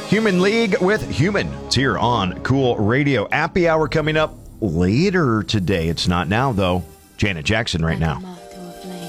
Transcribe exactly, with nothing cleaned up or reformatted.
Human League with Human. It's here on Cool Radio. Happy Hour coming up later today. It's not now, though. Janet Jackson right now.